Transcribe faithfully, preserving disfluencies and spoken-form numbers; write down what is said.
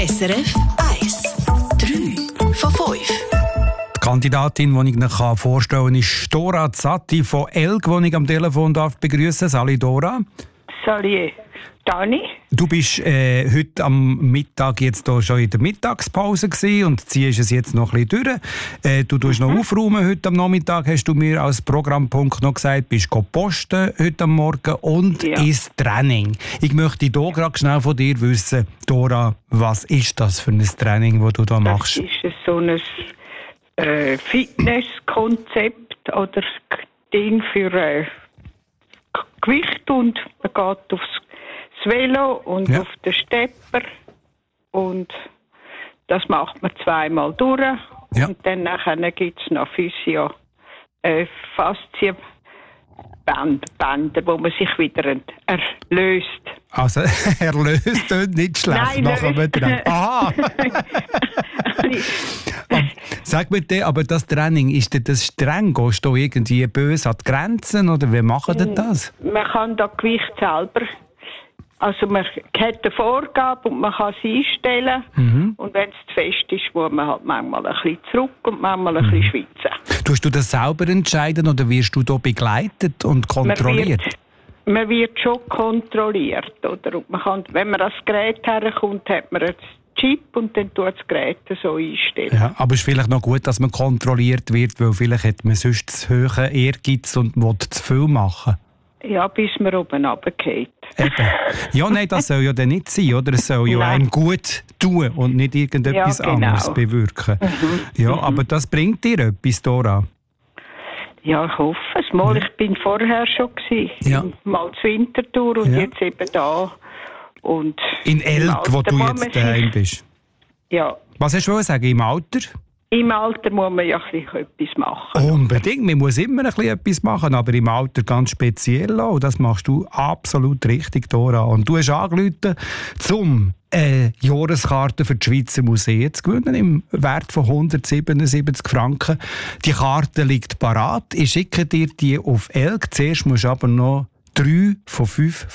S R F eins. drei von fünf. Die Kandidatin, die ich Ihnen vorstellen kann, ist Dora Zatti von Elk, die ich am Telefon darf begrüßen. Salut Dora. Salut, Dani. Du bist äh, heute am Mittag jetzt hier schon in der Mittagspause gewesen und ziehst es jetzt noch ein bisschen durch. Äh, du tust mhm. noch aufräumen heute am Nachmittag, hast du mir als Programmpunkt noch gesagt, bist go posten heute am Morgen und Ja. ins Training. Ich möchte hier gerade schnell von dir wissen, Dora, was ist das für ein Training, das du da machst? Das ist so ein äh, Fitnesskonzept oder Ding für äh, Gewicht, und man geht aufs Velo und Ja. auf den Stepper und das macht man zweimal durch. Ja. Und dann nachher gibt es noch Physio, äh, Faszienbänder, Bänder, wo man sich wieder ent- erlöst. Also, erlöst tönt nicht schlecht. Nein, nachher löst. mit dem- Aha! Sag mir, dir, aber das Training, ist denn das streng? Gehst du irgendwie böse an die Grenzen oder wie machen denn das? Man kann das Gewicht selber, also man hat eine Vorgabe und man kann sie einstellen. Mhm. Und wenn es zu fest ist, muss man halt manchmal ein bisschen zurück und manchmal ein Mhm. bisschen schwitzen. Tust du das selber entscheiden oder wirst du da begleitet und kontrolliert? Man wird, man wird schon kontrolliert, oder? Und man kann, wenn man ans Gerät herkommt, hat man einen Chip und dann tut das Gerät so einstellen. Ja, aber es ist vielleicht noch gut, dass man kontrolliert wird, weil vielleicht hat man sonst zu hohen Ehrgeiz und will zu viel machen. Ja, bis man oben runtergeht. Eben. Ja, nein, das soll ja dann nicht sein, oder? Es soll ja Nein. einem gut tun und nicht irgendetwas Ja, genau. anderes bewirken. Ja, aber das bringt dir etwas, Dora. Ja, ich hoffe es mal. Ich bin vorher schon gewesen. Ja. Mal zu Winterthur und Ja. jetzt eben da. Und In Elk, im wo Alter du muss man jetzt daheim sich- bist. Ja, Was hast du sagen? Im Alter? im Alter muss man ja ein bisschen etwas machen. Unbedingt. Man muss immer ein bisschen etwas machen, aber im Alter ganz speziell auch. Das machst du absolut richtig, Dora. Und du hast angerufen, um eine Jahreskarte für die Schweizer Museen zu gewinnen, im Wert von hundertsiebenundsiebzig Franken. Die Karte liegt parat. Ich schicke dir die auf Elk. Zuerst musst du aber noch drei von fünf